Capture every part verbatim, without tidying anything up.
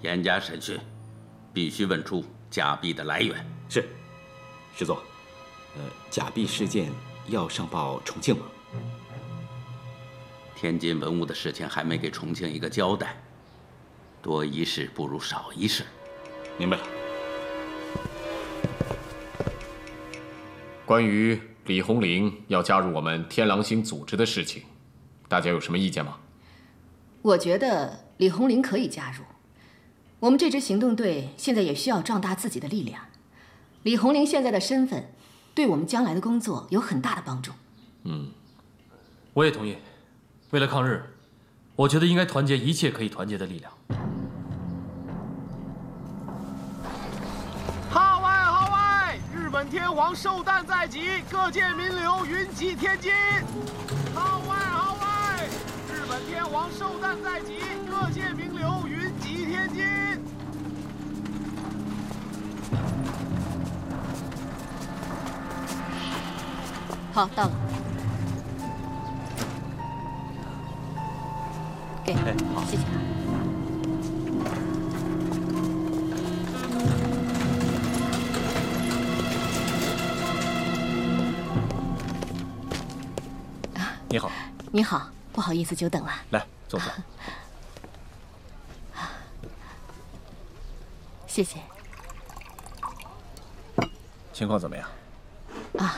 严加审讯，必须问出假币的来源。 是，师座。呃，假币事件要上报重庆吗？ 天津文物的事情还没给重庆一个交代，多一事不如少一事。 明白了。 关于李红玲要加入我们天狼星组织的事情，大家有什么意见吗？ 我觉得李红玲可以加入。我们这支行动队现在也需要壮大自己的力量。李红玲现在的身份，对我们将来的工作有很大的帮助。 嗯， 我也同意。为了抗日，我觉得应该团结一切可以团结的力量。 号外号外！日本天皇寿诞在即，各界名流云集天津。号外号外！日本天皇寿诞在即，各界名流云集天津。 好，到了。给， 哎，好， 谢谢啊。 你好。 你好，不好意思久等了。 来，坐坐。 谢谢。 情况怎么样？ 啊，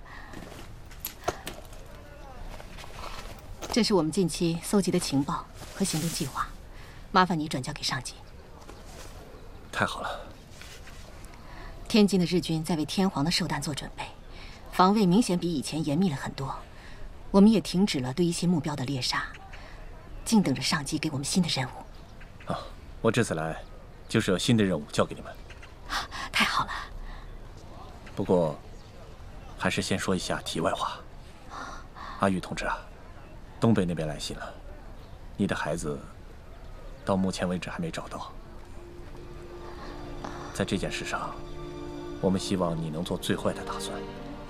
这是我们近期搜集的情报和行动计划，麻烦你转交给上级。 太好了。 天津的日军在为天皇的寿诞做准备，防卫明显比以前严密了很多。我们也停止了对一些目标的猎杀，静等着上级给我们新的任务。 啊，我这次来就是有新的任务交给你们。 太好了。 不过，还是先说一下题外话。阿玉同志啊，东北那边来信了，你的孩子到目前为止还没找到。在这件事上，我们希望你能做最坏的打算。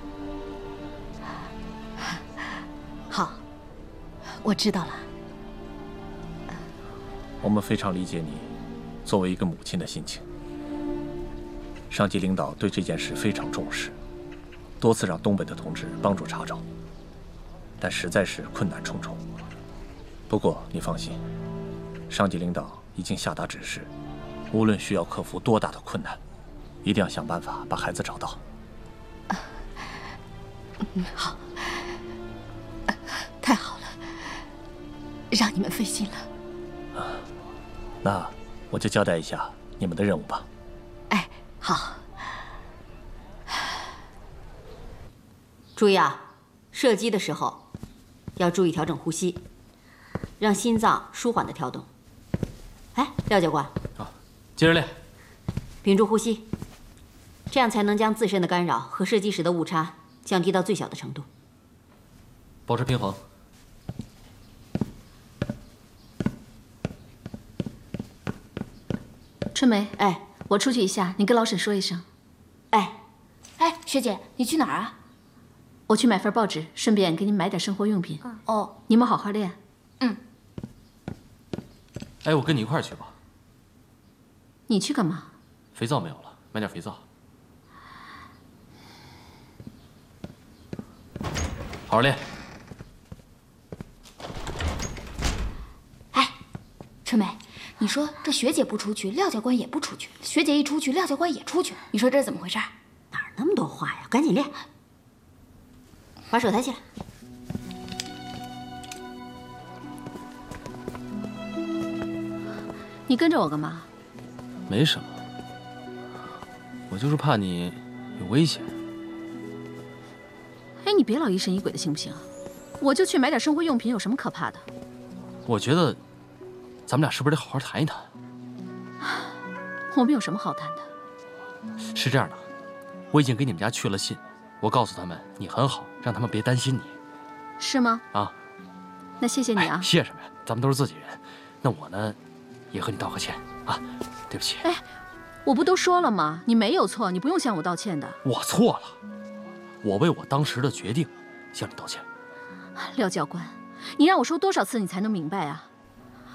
好，我知道了。 我们非常理解你作为一个母亲的心情。上级领导对这件事非常重视，多次让东北的同志帮助查找，但实在是困难重重。不过你放心，上级领导已经下达指示，无论需要克服多大的困难，一定要想办法把孩子找到。 嗯，好。太好了，让你们费心了。 啊，那我就交代一下你们的任务吧。 哎，好。 注意啊，射击的时候要注意调整呼吸，让心脏舒缓的跳动。哎，廖教官， 啊，接着练， 屏住呼吸，这样才能将自身的干扰和射击时的误差降低到最小的程度。 保持平衡。 春梅， 哎， 我出去一下，你跟老沈说一声。 哎， 哎，学姐，你去哪儿啊？我去买份报纸，顺便给你买点生活用品。嗯、哦，你们好好练。嗯。 哎，我跟你一块儿去吧。 你去干嘛？ 肥皂没有了，买点肥皂。好好练。 哎，春梅。你说这学姐不出去，廖教官也不出去；学姐一出去，廖教官也出去。你说这是怎么回事？ 哪儿那么多话呀？赶紧练，把手抬起来。 你跟着我干嘛？ 没什么，我就是怕你有危险。 哎，你别老疑神疑鬼的行不行？我就去买点生活用品，有什么可怕的？ 我觉得。咱们俩是不是得好好谈一谈？ 我们有什么好谈的？ 是这样的，我已经给你们家去了信，我告诉他们你很好，让他们别担心你。 是吗？ 啊， 那谢谢你啊。 哎、谢什么呀？咱们都是自己人。那我呢，也和你道个歉啊，对不起。 哎，我不都说了吗？你没有错，你不用向我道歉的。 我错了，我为我当时的决定向你道歉。 廖教官，你让我说多少次你才能明白啊？